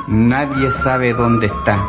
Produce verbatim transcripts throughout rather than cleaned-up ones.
Nadie sabe dónde está.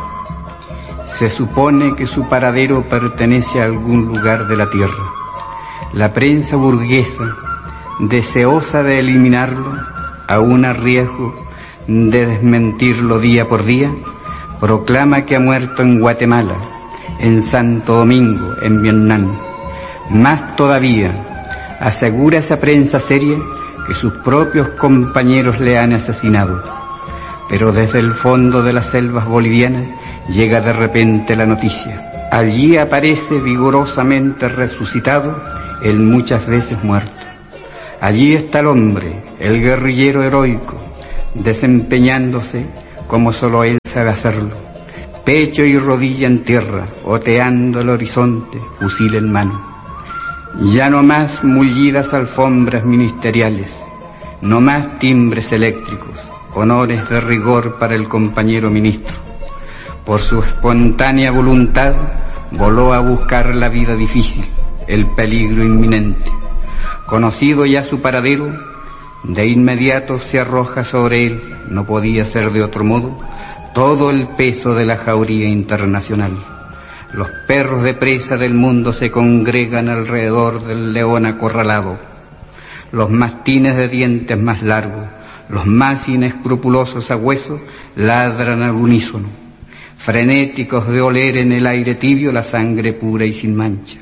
Se supone que su paradero pertenece a algún lugar de la tierra. La prensa burguesa, deseosa de eliminarlo, aún a riesgo de desmentirlo día por día, proclama que ha muerto en Guatemala, en Santo Domingo, en Vietnam. Más todavía, asegura esa prensa seria que sus propios compañeros le han asesinado. Pero desde el fondo de las selvas bolivianas llega de repente la noticia. Allí aparece vigorosamente resucitado el muchas veces muerto. Allí está el hombre, el guerrillero heroico, desempeñándose como solo él sabe hacerlo, pecho y rodilla en tierra, oteando el horizonte, fusil en mano. Ya no más mullidas alfombras ministeriales, no más timbres eléctricos, honores de rigor para el compañero ministro. Por su espontánea voluntad voló a buscar la vida difícil, el peligro inminente. Conocido ya su paradero, de inmediato se arroja sobre él, no podía ser de otro modo, todo el peso de la jauría internacional. Los perros de presa del mundo se congregan alrededor del león acorralado. Los mastines de dientes más largos, los más inescrupulosos agüesos, ladran al unísono, frenéticos de oler en el aire tibio la sangre pura y sin mancha.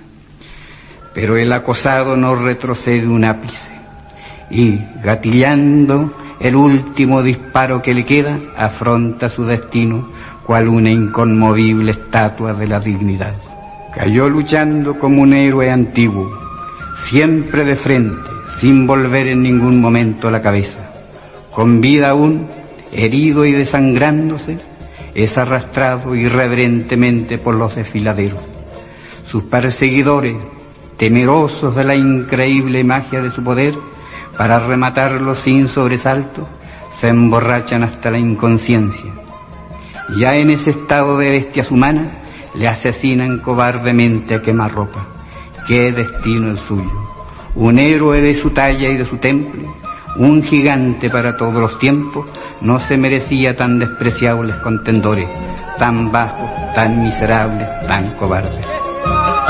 Pero el acosado no retrocede un ápice, y, gatillando el último disparo que le queda, afronta su destino cual una inconmovible estatua de la dignidad. Cayó luchando como un héroe antiguo, siempre de frente, sin volver en ningún momento la cabeza. Con vida aún, herido y desangrándose, es arrastrado irreverentemente por los desfiladeros. Sus perseguidores, temerosos de la increíble magia de su poder, para rematarlo sin sobresalto, se emborrachan hasta la inconsciencia. Ya en ese estado de bestias humanas, le asesinan cobardemente a quemarropa. ¡Qué destino el suyo! Un héroe de su talla y de su temple, un gigante para todos los tiempos, no se merecía tan despreciables contendores, tan bajos, tan miserables, tan cobardes.